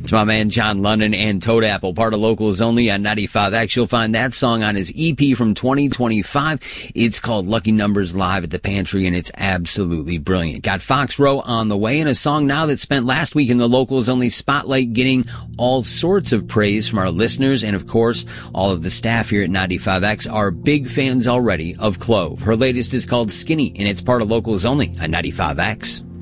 It's my man John London and Toad Apple, part of Locals Only on 95X. You'll find that song on his EP from 2025. It's called Lucky Numbers Live at the Pantry, and it's absolutely brilliant. Got Fox Row on the way, and a song now that spent last week in the Locals Only spotlight getting all sorts of praise from our listeners, and of course, all of the staff here at 95X are big fans already of Clove. Her latest is called Skinny, and it's part of Locals Only on 95X.